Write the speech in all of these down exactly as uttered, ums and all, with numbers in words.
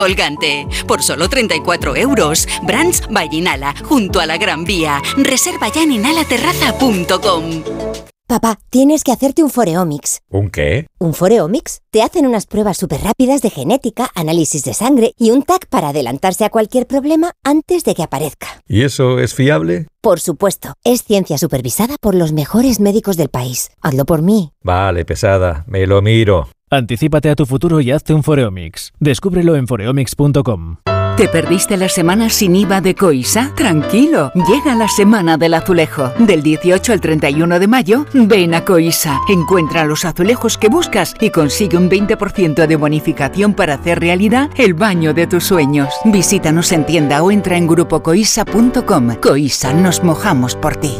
Colgante, por solo treinta y cuatro euros. Brands Vallinala, junto a la Gran Vía. Reserva ya en inhalaterraza punto com. Papá, tienes que hacerte un Foreomics. ¿Un qué? ¿Un Foreomics? Te hacen unas pruebas súper rápidas de genética, análisis de sangre y un T A C para adelantarse a cualquier problema antes de que aparezca. ¿Y eso es fiable? Por supuesto. Es ciencia supervisada por los mejores médicos del país. Hazlo por mí. Vale, pesada. Me lo miro. Anticípate a tu futuro y hazte un Foreomics. Descúbrelo en foreomics punto com. ¿Te perdiste la semana sin I V A de Coisa? Tranquilo, llega la semana del azulejo. Del dieciocho al treinta y uno de mayo, ven a Coisa. Encuentra los azulejos que buscas y consigue un veinte por ciento de bonificación para hacer realidad el baño de tus sueños. Visítanos en tienda o entra en grupo coisa punto com. Coisa, nos mojamos por ti.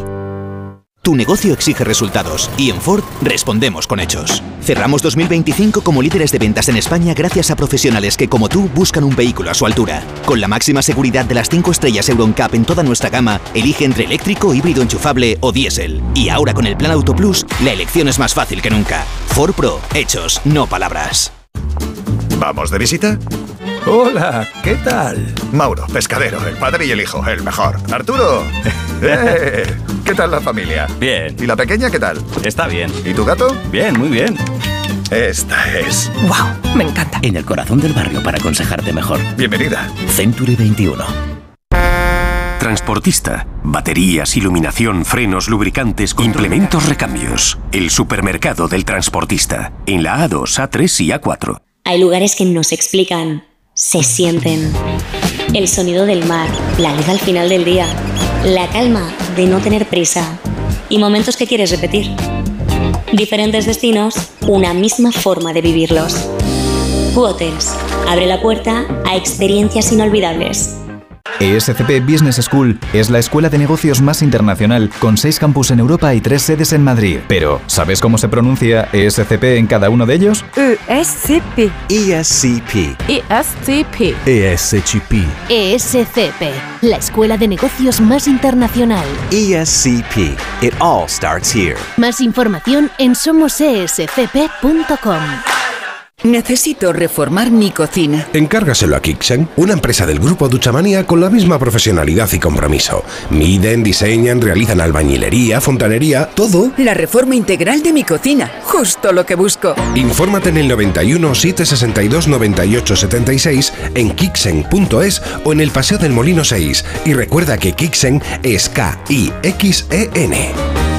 Tu negocio exige resultados y en Ford respondemos con hechos. Cerramos dos mil veinticinco como líderes de ventas en España gracias a profesionales que, como tú, buscan un vehículo a su altura. Con la máxima seguridad de las cinco estrellas Euro N C A P en toda nuestra gama, elige entre eléctrico, híbrido enchufable o diésel. Y ahora con el Plan Auto Plus, la elección es más fácil que nunca. Ford Pro, hechos, no palabras. ¿Vamos de visita? Hola, ¿qué tal? Mauro, pescadero, el padre y el hijo, el mejor. Arturo, ¡eh! ¿Qué tal la familia? Bien. ¿Y la pequeña qué tal? Está bien. ¿Y tu gato? Bien, muy bien. Esta es... ¡Wow! Me encanta. En el corazón del barrio para aconsejarte mejor. Bienvenida. Century veintiuno. Transportista. Baterías, iluminación, frenos, lubricantes, implementos, recambios. El supermercado del transportista. En la A dos, A tres y A cuatro. Hay lugares que no se explican, se sienten. El sonido del mar, la luz al final del día, la calma de no tener prisa y momentos que quieres repetir. Diferentes destinos, una misma forma de vivirlos. Q-Hotels abre la puerta a experiencias inolvidables. E S C P Business School es la escuela de negocios más internacional, con seis campus en Europa y tres sedes en Madrid. Pero, ¿sabes cómo se pronuncia E S C P en cada uno de ellos? E S C P. E S C P. E S C P. E S C P. E S C P, la escuela de negocios más internacional. E S C P. It all starts here. Más información en somos e s c p punto com. Necesito reformar mi cocina. Encárgaselo a Kixen, una empresa del grupo Duchamanía con la misma profesionalidad y compromiso. Miden, diseñan, realizan albañilería, fontanería, todo. La reforma integral de mi cocina, justo lo que busco. Infórmate en el noventa y uno, setecientos sesenta y dos, noventa y ocho setenta y seis, en kixen punto es o en el Paseo del Molino seis. Y recuerda que Kixen es K I X E N.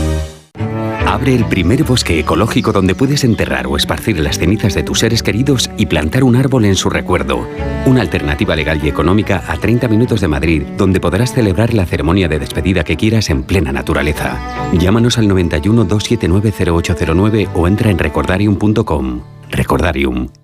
Abre el primer bosque ecológico donde puedes enterrar o esparcir las cenizas de tus seres queridos y plantar un árbol en su recuerdo. Una alternativa legal y económica a treinta minutos de Madrid, donde podrás celebrar la ceremonia de despedida que quieras en plena naturaleza. Llámanos al noventa y uno, doscientos setenta y nueve, cero ocho cero nueve o entra en recordarium punto com. Recordarium.